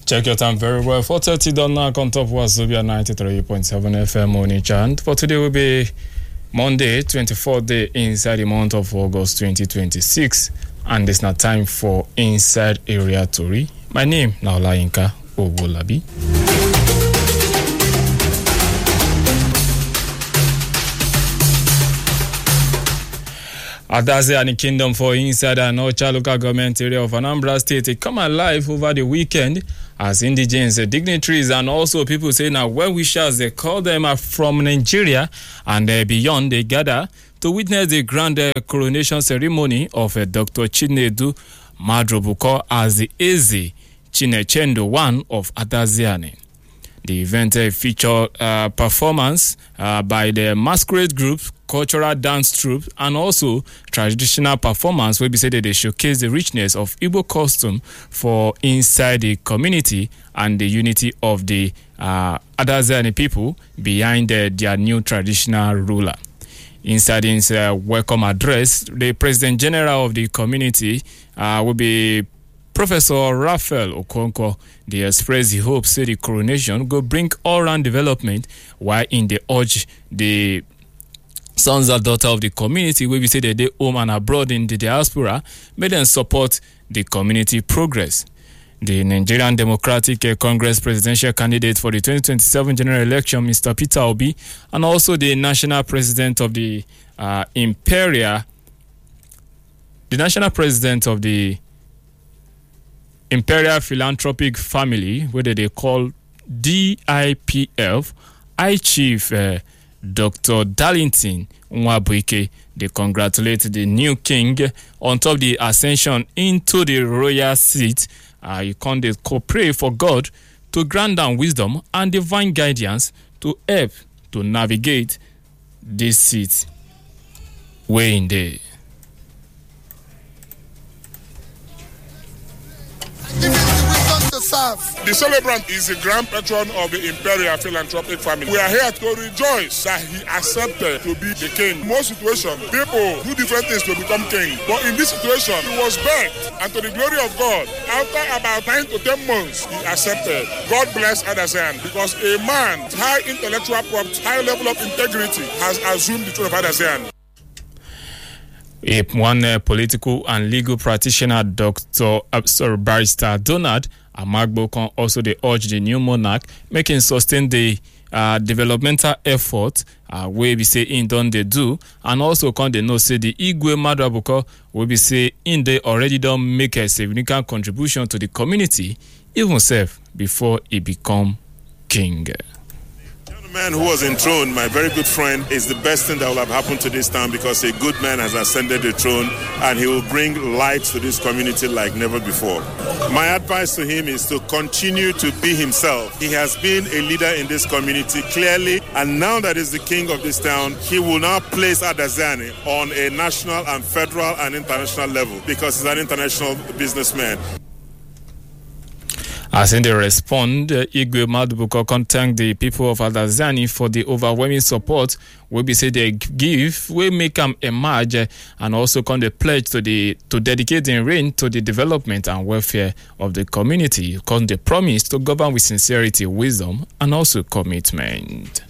Check your time very well. 4:30 done now on top was Zubia 93.7 FM Onitsha. And for today will be Monday, 24th day inside the month of August 2026. And it's now time for Inside Area Tori. My name now Olayinka Owolabi. Adaziani Kingdom for Inside and Ocha local government area of Anambra State. It come alive over the weekend as indigenous dignitaries and also people say now well-wishers, they call them from Nigeria and beyond, they gather to witness the grand coronation ceremony of Dr. Chinedu Madrobuko as the Eze Chinechendo I of Adaziani. The event featured performance by the masquerade group, cultural dance troupe, and also traditional performance where we say that they showcase the richness of Igbo costume for inside the community and the unity of the Adaziani people behind their new traditional ruler. Inside his welcome address, the President General of the community will be Professor Raphael Okonkwo. They express the hope say the coronation go bring all-round development while in the urge the sons and daughters of the community where we say that they home and abroad in the diaspora may then support the community progress. The Nigerian Democratic Congress presidential candidate for the 2027 general election, Mr. Peter Obi, and also the national president of the Imperial Philanthropic Family, whether they call DIPF, High Chief Dr. Darlington Nwabuike. They congratulate the new king on top of the ascension into the royal seat. You can pray for God to grant them wisdom and divine guidance to help to navigate this seat way in there. The celebrant is the grand patron of the Imperial Philanthropic Family. We are here to rejoice that he accepted to be the king. In most situations, people do different things to become king. But in this situation, he was begged, and to the glory of God, after about 9 to 10 months, he accepted. God bless Adaziani, because a man with high intellectual property, high level of integrity, has assumed the throne of Adaziani. One political and legal practitioner, Barrister Donald Amagbo, also they urge the new monarch making sustain the developmental effort where we say in done they do, and also they know say the Igwe Madrabuko will be say in they already don't make a significant contribution to the community, even self before he become king. Man who was enthroned, my very good friend, is the best thing that will have happened to this town, because a good man has ascended the throne and he will bring light to this community like never before. My advice to him is to continue to be himself. He has been a leader in this community clearly, and now that he's the king of this town, he will now place Adaziani on a national and federal and international level, because he's an international businessman. As in they respond, Igwe Madubuko thank the people of Adaziani for the overwhelming support we be say they give, we make them emerge, and also they pledge to dedicate their reign to the development and welfare of the community. They promise to govern with sincerity, wisdom, and also commitment.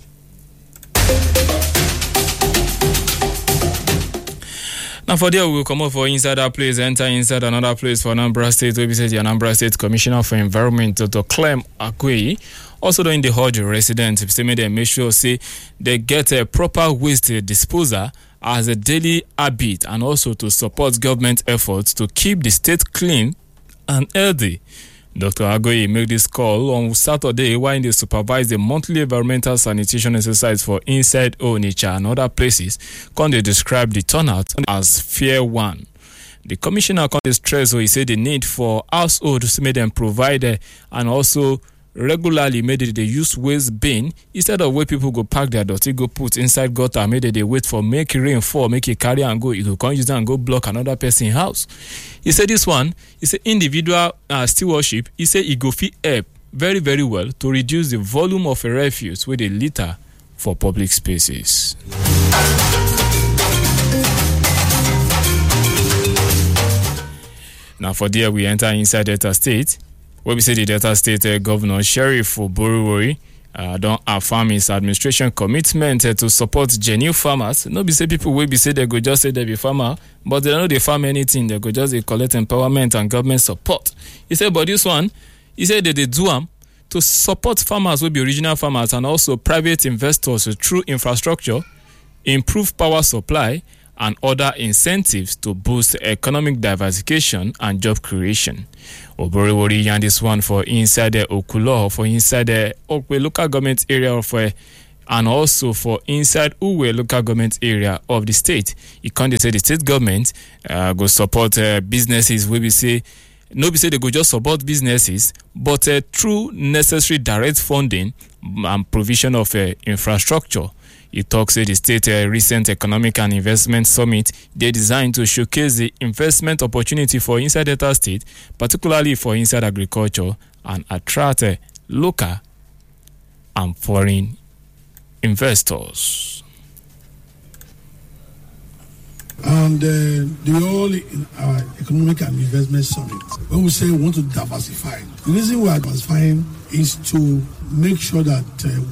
Now for there, we will come up for inside that place, enter inside another place for Anambra State, where we say the Anambra State Commissioner for Environment, Dr. Clem Akweyi, also doing the Hodge residents, they make sure say they get a proper waste disposal as a daily habit, and also to support government efforts to keep the state clean and healthy. Dr. Agoye made this call on Saturday while they supervise the monthly environmental sanitation exercise for inside Onitsha and other places. They describe the turnout as fair one. The commissioner stressed, he said the need for households to make them provide and also regularly made it they use waste bin instead of where people go park their dirty, go put inside gutter, made it they wait for make rain fall, make it carry and go. You can use that and go block another person's house. He said this one, he said individual stewardship, he said it go fit help very, very well to reduce the volume of refuse where they litter for public spaces. Now for there we enter inside Delta State. Where we say the Delta State Governor Sheriff Oborowori don't affirm his administration commitment to support genuine farmers. No be say people will be say they go just say they be farmer, but they don't know they farm anything. They go just collect empowerment and government support. He said, but this one, he said that they do them to support farmers will be original farmers and also private investors through infrastructure, improve power supply, and other incentives to boost economic diversification and job creation. Oborowori yarn this one for inside the Okulo, for inside the Okwe local government area of and also for inside Uwe local government area of the state. He can't say the state government go support businesses where we say no be say they go just support businesses, but through necessary direct funding and provision of infrastructure. He talks at the state recent economic and investment summit. They designed to showcase the investment opportunity for inside Delta State, particularly for inside agriculture, and attract local and foreign investors. And the whole economic and investment summit, when we say we want to diversify, the reason we are diversifying is to make sure that